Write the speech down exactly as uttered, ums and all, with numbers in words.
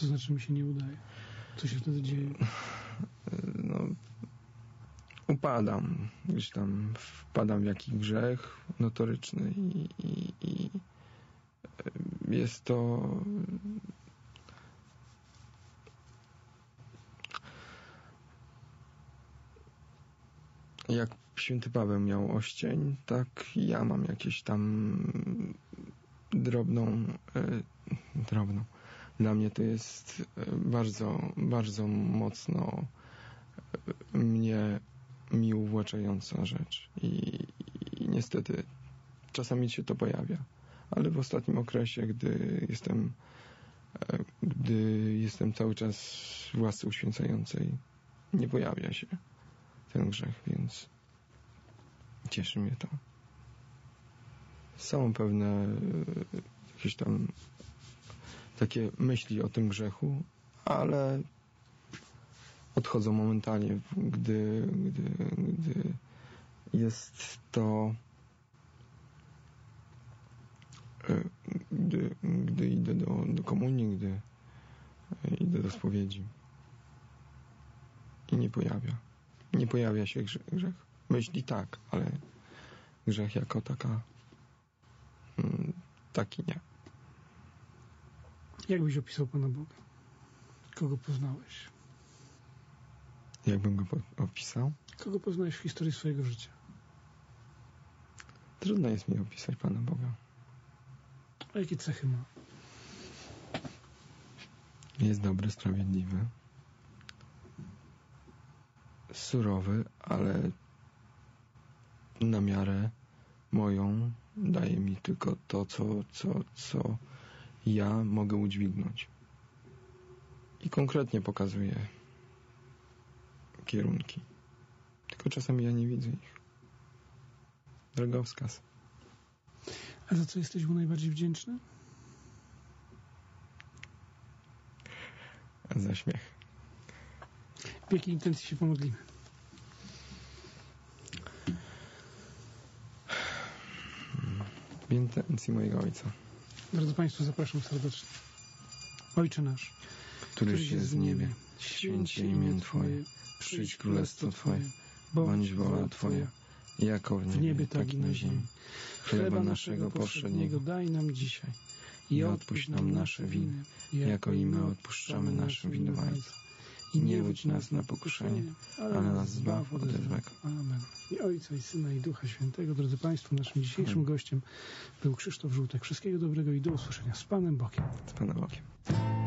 To znaczy mi się nie udaje. Co się wtedy dzieje? No, upadam. Gdzieś tam wpadam w jakiś grzech notoryczny i, i, i jest to jak święty Paweł miał oścień, tak ja mam jakieś tam drobną e, drobną. Dla mnie to jest bardzo, bardzo mocno mnie mi uwłaczająca rzecz i, i niestety czasami się to pojawia, ale w ostatnim okresie, gdy jestem gdy jestem cały czas w łasce uświęcającej, nie pojawia się ten grzech, więc cieszy mnie to. Są pewne jakieś tam takie myśli o tym grzechu, ale odchodzą momentalnie, gdy, gdy, gdy jest to gdy, gdy idę do, do komunii, gdy idę do spowiedzi i nie pojawia. Nie pojawia się grzech. Myśli tak, ale grzech jako taka taki nie. Jak byś opisał Pana Boga? Kogo poznałeś? Jakbym go opisał? Kogo poznałeś w historii swojego życia? Trudno jest mi opisać Pana Boga. A jakie cechy ma? Jest dobry, sprawiedliwy, surowy, ale na miarę moją daje mi tylko to, co, co, co ja mogę udźwignąć. I konkretnie pokazuje kierunki. Tylko czasami ja nie widzę ich. Drogowskaz. A za co jesteś mu najbardziej wdzięczny? Za śmiech. W jakiej intencji się pomodlimy? W intencji mojego Ojca. Drodzy Państwo, zapraszam serdecznie. Ojcze nasz, któryś jest w niebie, święć się imię Twoje, przyjdź królestwo Twoje, bądź wola Twoja, jako w niebie, w niebie tak i na ziemi. Chleba naszego powszedniego daj nam dzisiaj i odpuść nam nasze winy, jako i my odpuszczamy naszym winowajcom. I nie wódź nas na pokuszenie, ale nas zbaw ode złego. Amen. I Ojca, i Syna, i Ducha Świętego. Drodzy Państwo, naszym dzisiejszym gościem był Krzysztof Żółtek. Wszystkiego dobrego i do usłyszenia z Panem Bogiem. Z Panem Bogiem.